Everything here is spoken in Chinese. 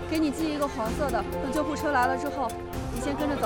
给你系一个黄色的，等救护车来了之后，你先跟着走。